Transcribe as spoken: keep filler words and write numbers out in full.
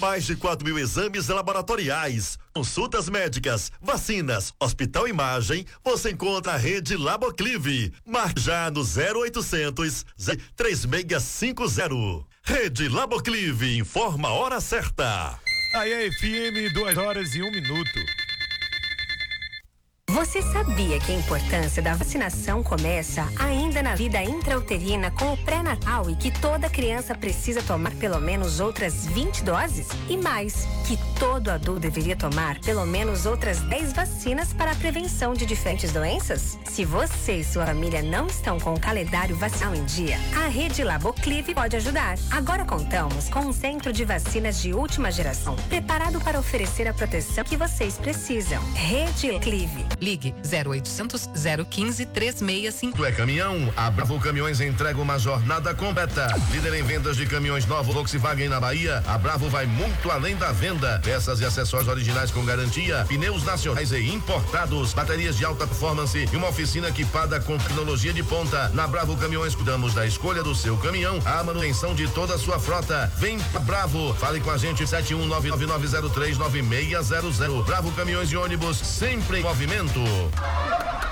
Mais de quatro mil exames laboratoriais, consultas médicas, vacinas, hospital imagem, você encontra a rede Laboclive. Marque já no zero oitocentos, três seis cinco zero. Rede Laboclive, informa a hora certa. Aí é F M, duas horas e um minuto. Você sabia que a importância da vacinação começa ainda na vida intrauterina com o pré-natal e que toda criança precisa tomar pelo menos outras vinte doses? E mais, que todo adulto deveria tomar pelo menos outras dez vacinas para a prevenção de diferentes doenças? Se você e sua família não estão com o calendário vacinal em dia, a Rede Laboclive pode ajudar. Agora contamos com um centro de vacinas de última geração, preparado para oferecer a proteção que vocês precisam. Rede Clive. Ligue zero oitocentos, zero quinze, trezentos e sessenta e cinco. Tu é caminhão? A Bravo Caminhões entrega uma jornada completa. Líder em vendas de caminhões novos Volkswagen na Bahia, a Bravo vai muito além da venda. Peças e acessórios originais com garantia, pneus nacionais e importados, baterias de alta performance e uma oficina equipada com tecnologia de ponta. Na Bravo Caminhões cuidamos da escolha do seu caminhão, a manutenção de toda a sua frota. Vem pra Bravo, fale com a gente sete um nove nove nove zero três nove seis zero zero. Bravo Caminhões e ônibus, sempre em movimento.